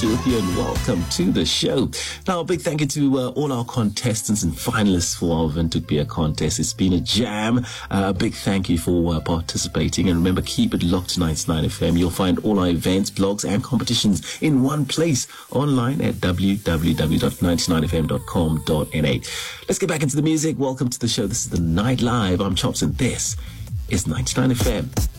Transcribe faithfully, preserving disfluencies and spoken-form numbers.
Chops with you and welcome to the show. Now, a big thank you to uh, all our contestants and finalists for our Windhoek Beer contest. It's been a jam. Uh, a big thank you for uh, participating. And remember, keep it locked to ninety-nine F M. You'll find all our events, blogs and competitions in one place online at w w w dot ninety-nine f m dot com dot n a. Let's get back into the music. Welcome to the show. This is the Night Live. I'm Chops and this is ninety-nine F M.